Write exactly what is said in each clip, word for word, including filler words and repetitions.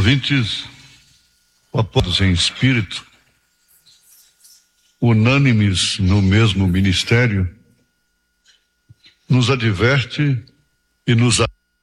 Ouvintes, apóstolos em espírito, unânimes no mesmo ministério, nos adverte e nos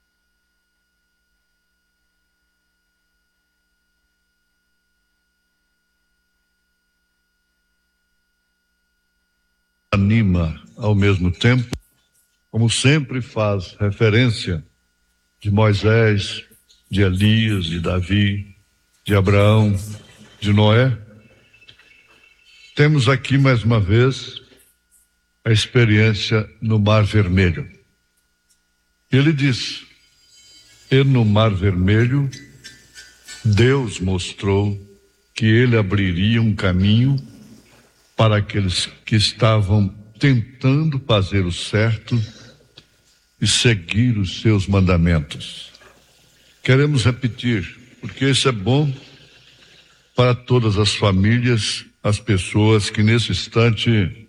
anima ao mesmo tempo, como sempre faz referência de Moisés, de Elias, de Davi, de Abraão, de Noé. Temos aqui mais uma vez a experiência no Mar Vermelho. Ele diz: e no Mar Vermelho Deus mostrou que ele abriria um caminho para aqueles que estavam tentando fazer o certo e seguir os seus mandamentos. Queremos repetir, porque isso é bom para todas as famílias, as pessoas que nesse instante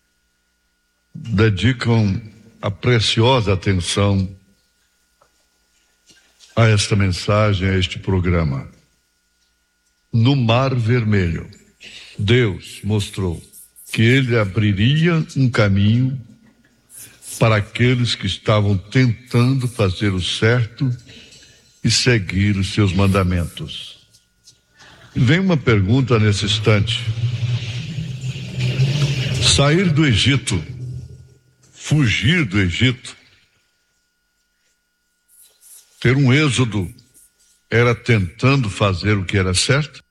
dedicam a preciosa atenção a esta mensagem, a este programa. No Mar Vermelho, Deus mostrou que ele abriria um caminho para aqueles que estavam tentando fazer o certo e seguir os seus mandamentos. Vem uma pergunta nesse instante. Sair do Egito, fugir do Egito, ter um êxodo, era tentando fazer o que era certo?